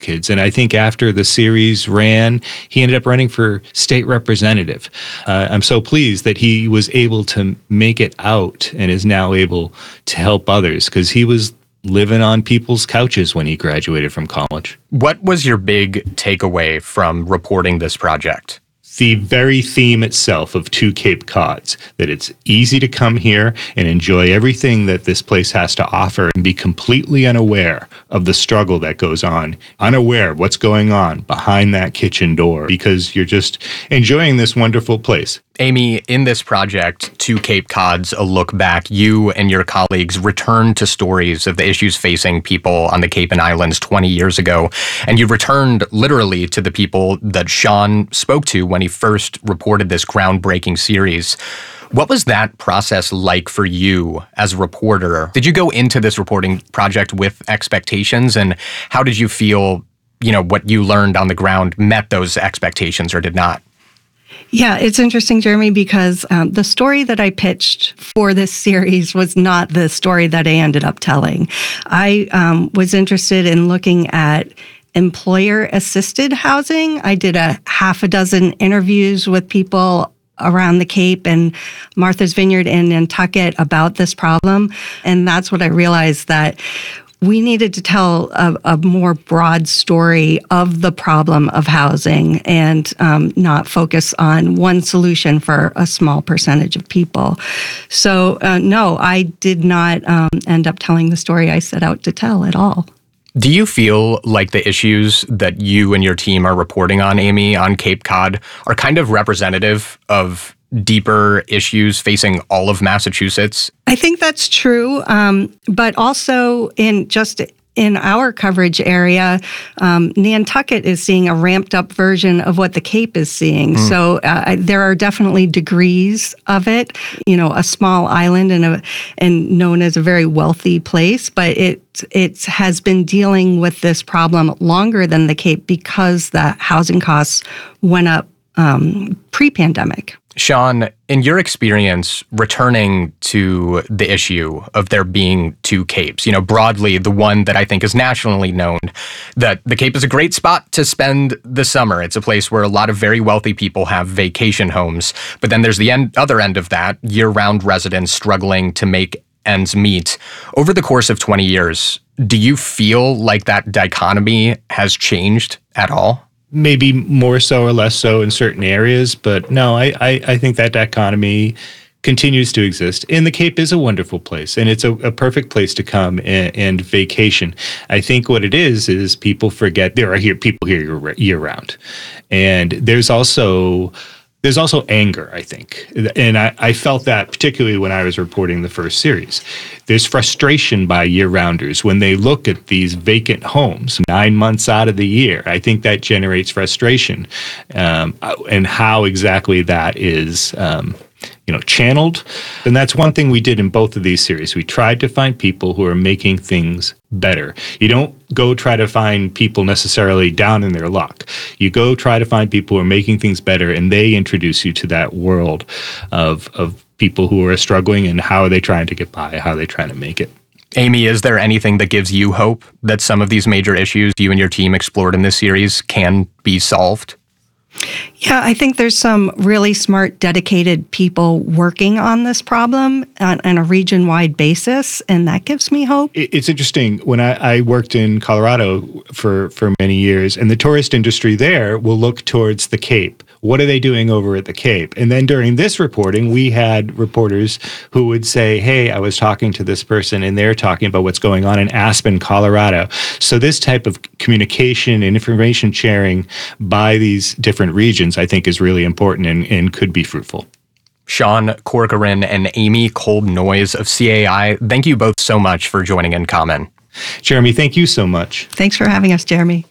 kids. And I think after the series ran, he ended up running for state representative. I'm so pleased that he was able to make it out and is now able to help others, because he was living on people's couches when he graduated from college. What was your big takeaway from reporting this project? The very theme itself of Two Cape Cods, that it's easy to come here and enjoy everything that this place has to offer and be completely unaware of the struggle that goes on, unaware of what's going on behind that kitchen door, because you're just enjoying this wonderful place. Amy, in this project, Two Cape Cods, A Look Back, you and your colleagues returned to stories of the issues facing people on the Cape and Islands 20 years ago, and you returned literally to the people that Sean spoke to when he first reported this groundbreaking series. What was that process like for you as a reporter? Did you go into this reporting project with expectations, and how did you feel, what you learned on the ground met those expectations or did not? Yeah, it's interesting, Jeremy, because the story that I pitched for this series was not the story that I ended up telling. I was interested in looking at employer-assisted housing. I did a half a dozen interviews with people around the Cape and Martha's Vineyard in Nantucket about this problem. And that's what I realized, that we needed to tell a more broad story of the problem of housing and not focus on one solution for a small percentage of people. So, no, I did not end up telling the story I set out to tell at all. Do you feel like the issues that you and your team are reporting on, Amy, on Cape Cod are kind of representative of deeper issues facing all of Massachusetts? I think that's true, but also in our coverage area, Nantucket is seeing a ramped up version of what the Cape is seeing. So there are definitely degrees of it. A small island and known as a very wealthy place, but it has been dealing with this problem longer than the Cape because the housing costs went up pre-pandemic. Sean, in your experience returning to the issue of there being two Capes, broadly the one that I think is nationally known, that the Cape is a great spot to spend the summer. It's a place where a lot of very wealthy people have vacation homes. But then there's the other end of that, year-round residents struggling to make ends meet. Over the course of 20 years, do you feel like that dichotomy has changed at all? Maybe more so or less so in certain areas, but no, I think that dichotomy continues to exist. And the Cape is a wonderful place, and it's a perfect place to come and vacation. I think what it is people forget there are people here year round. And there's also anger, I think. And I felt that particularly when I was reporting the first series. There's frustration by year-rounders when they look at these vacant homes 9 months out of the year. I think that generates frustration. And how exactly that is channeled. And that's one thing we did in both of these series. We tried to find people who are making things better. You don't go try to find people necessarily down in their luck. You go try to find people who are making things better, and they introduce you to that world of people who are struggling and how are they trying to get by, how are they trying to make it. Amy, is there anything that gives you hope that some of these major issues you and your team explored in this series can be solved? Yeah, I think there's some really smart, dedicated people working on this problem on a region-wide basis, and that gives me hope. It's interesting. When I worked in Colorado for many years, and the tourist industry there will look towards the Cape. What are they doing over at the Cape? And then during this reporting, we had reporters who would say, hey, I was talking to this person, and they're talking about what's going on in Aspen, Colorado. So this type of communication and information sharing by these different regions, I think, is really important and could be fruitful. Sean Corcoran and Amy Kolb-Noyes of CAI, thank you both so much for joining In Common. Jeremy, thank you so much. Thanks for having us, Jeremy.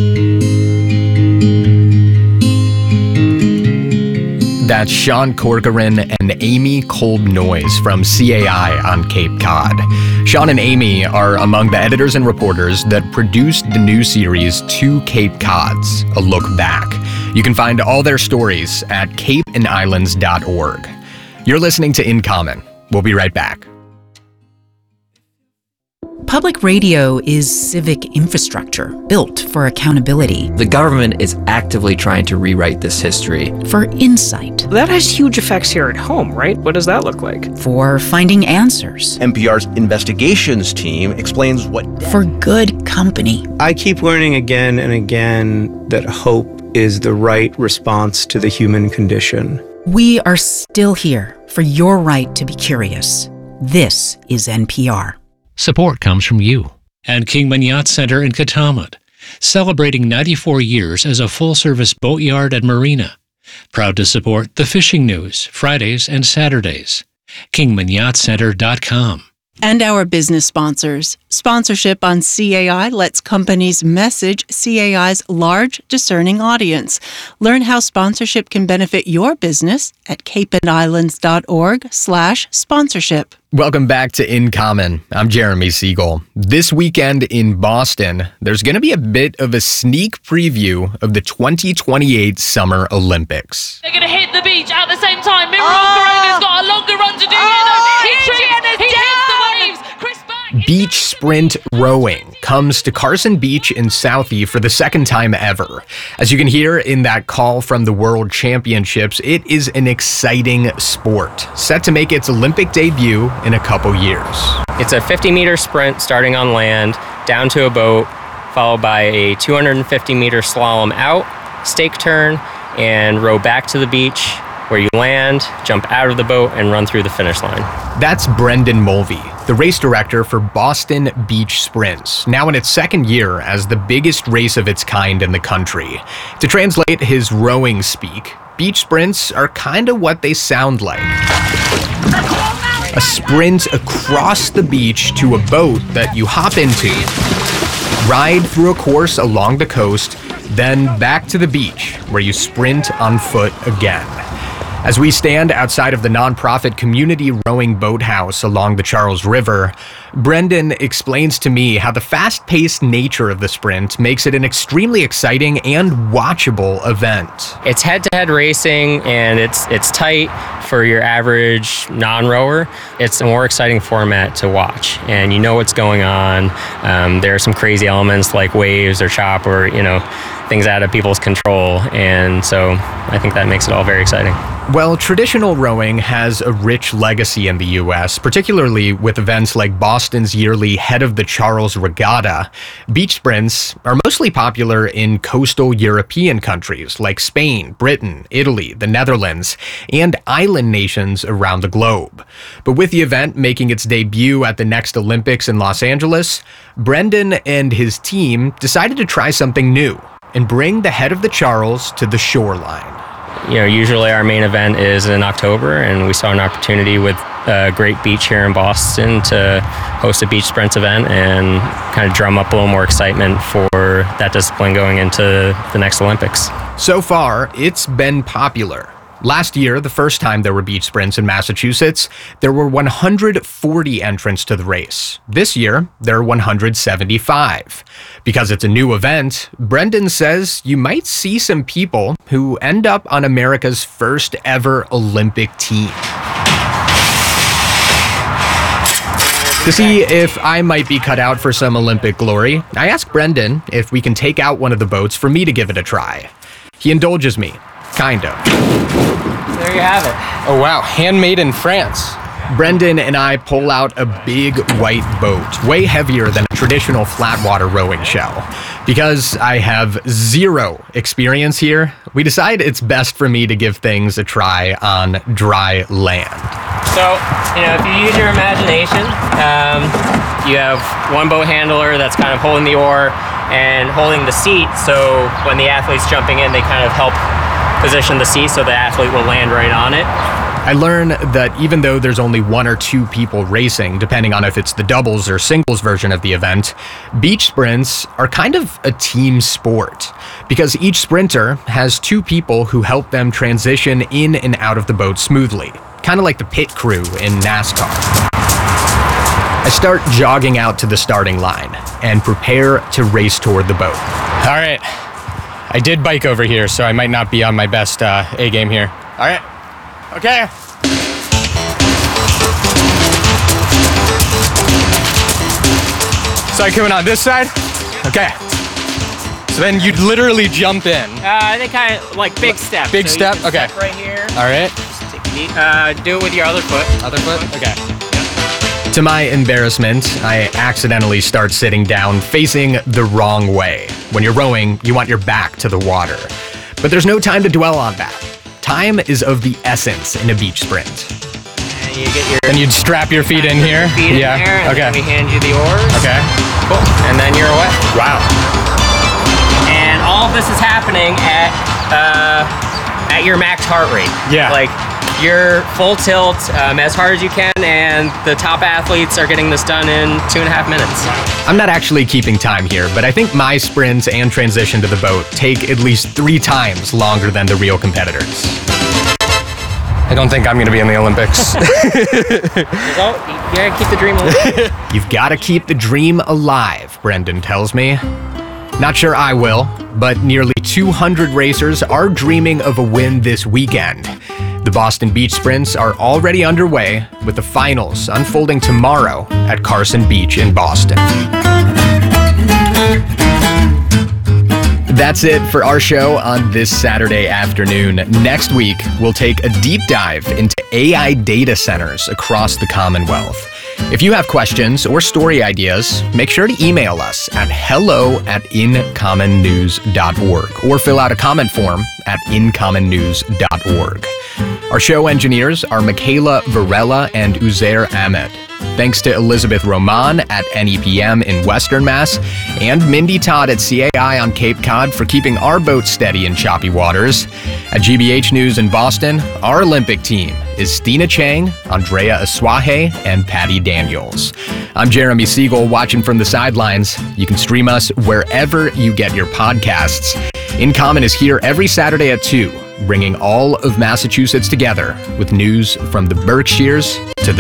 That's Sean Corcoran and Amy Kolb-Noyes from CAI on Cape Cod. Sean and Amy are among the editors and reporters that produced the new series Two Cape Cods, A Look Back. You can find all their stories at capeandislands.org. You're listening to In Common. We'll be right back. Public radio is civic infrastructure built for accountability. The government is actively trying to rewrite this history. For insight. That has huge effects here at home, right? What does that look like? For finding answers. NPR's investigations team explains what... For good company. I keep learning again and again that hope is the right response to the human condition. We are still here for your right to be curious. This is NPR. Support comes from you and Kingman Yacht Center in Katamat, celebrating 94 years as a full-service boatyard and marina. Proud to support the Fishing News, Fridays and Saturdays. KingmanYachtCenter.com. And our business sponsors. Sponsorship on CAI lets companies message CAI's large, discerning audience. Learn how sponsorship can benefit your business at capeandislands.org/sponsorship. Welcome back to In Common. I'm Jeremy Siegel. This weekend in Boston, there's going to be a bit of a sneak preview of the 2028 Summer Olympics. They're going to hit the beach at the same time. Miron Corona's got a longer run to do here, though. He hits the waves. Chris Back. Beach sprint rowing comes to Carson Beach in Southie for the second time ever. As you can hear in that call from the World Championships, it is an exciting sport, set to make its Olympic debut in a couple years. It's a 50-meter sprint starting on land, down to a boat, followed by a 250-meter slalom out, stake turn, and row back to the beach, where you land, jump out of the boat, and run through the finish line. That's Brendan Mulvey, the race director for Boston Beach Sprints, now in its second year as the biggest race of its kind in the country. To translate his rowing speak, beach sprints are kind of what they sound like. A sprint across the beach to a boat that you hop into, ride through a course along the coast, then back to the beach, where you sprint on foot again. As we stand outside of the nonprofit Community Rowing Boathouse along the Charles River, Brendan explains to me how the fast-paced nature of the sprint makes it an extremely exciting and watchable event. It's head-to-head racing, and it's tight for your average non-rower. It's a more exciting format to watch, and you know what's going on. There are some crazy elements like waves or chop or, things out of people's control, and so I think that makes it all very exciting. Well, traditional rowing has a rich legacy in the U.S., particularly with events like Boston's yearly Head of the Charles Regatta. Beach sprints are mostly popular in coastal European countries like Spain, Britain, Italy, the Netherlands, and island nations around the globe. But with the event making its debut at the next Olympics in Los Angeles, Brendan and his team decided to try something new and bring the Head of the Charles to the shoreline. Usually our main event is in October, and we saw an opportunity with a great beach here in Boston to host a beach sprints event and kind of drum up a little more excitement for that discipline going into the next Olympics. So far, it's been popular. Last year, the first time there were beach sprints in Massachusetts, there were 140 entrants to the race. This year, there are 175. Because it's a new event, Brendan says you might see some people who end up on America's first ever Olympic team. To see if I might be cut out for some Olympic glory, I asked Brendan if we can take out one of the boats for me to give it a try. He indulges me. Kind of. There you have it. Oh wow, handmade in France. Brendan and I pull out a big white boat, way heavier than a traditional flatwater rowing shell. Because I have zero experience here, we decide it's best for me to give things a try on dry land. So, if you use your imagination, you have one boat handler that's kind of holding the oar and holding the seat, so when the athlete's jumping in, they kind of help position the seat so the athlete will land right on it. I learn that even though there's only one or two people racing, depending on if it's the doubles or singles version of the event, beach sprints are kind of a team sport because each sprinter has two people who help them transition in and out of the boat smoothly, kind of like the pit crew in NASCAR. I start jogging out to the starting line and prepare to race toward the boat. All right. I did bike over here, so I might not be on my best A game here. All right. Okay. So I'm coming on this side? Okay. So then you'd literally jump in. They kind of like big step. Big so step? You can Okay. Step right here. All right. Just take a knee. Do it with your other foot. Other foot? Okay. To my embarrassment, I accidentally start sitting down facing the wrong way. When you're rowing, you want your back to the water. But there's no time to dwell on that. Time is of the essence in a beach sprint. And you get your. And you'd strap your feet in here? Feet in there, and okay. then we hand you the oars. Okay. Cool. And then you're away. Wow. And all of this is happening at your max heart rate. Yeah. Like you're full tilt as hard as you can, and the top athletes are getting this done in 2.5 minutes. I'm not actually keeping time here, but I think my sprints and transition to the boat take at least 3 times longer than the real competitors. I don't think I'm going to be in the Olympics. You gotta keep the dream alive. You've got to keep the dream alive, Brendan tells me. Not sure I will, but nearly 200 racers are dreaming of a win this weekend. The Boston Beach Sprints are already underway, with the finals unfolding tomorrow at Carson Beach in Boston. That's it for our show on this Saturday afternoon. Next week, we'll take a deep dive into AI data centers across the Commonwealth. If you have questions or story ideas, make sure to email us at hello@incommonnews.org or fill out a comment form at incommonnews.org. Our show engineers are Michaela Varela and Uzair Ahmed. Thanks to Elizabeth Roman at NEPM in Western Mass and Mindy Todd at CAI on Cape Cod for keeping our boat steady in choppy waters. At GBH News in Boston, our Olympic team is Stina Chang, Andrea Aswahe, and Patty Daniels. I'm Jeremy Siegel, watching from the sidelines. You can stream us wherever you get your podcasts. In Common is here every Saturday at 2, bringing all of Massachusetts together with news from the Berkshires to the